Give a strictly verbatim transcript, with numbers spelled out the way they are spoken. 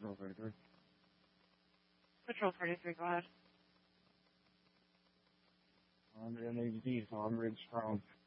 Patrol thirty-three. Patrol thirty-three, go ahead. I'm in H D, so I'm ready strong.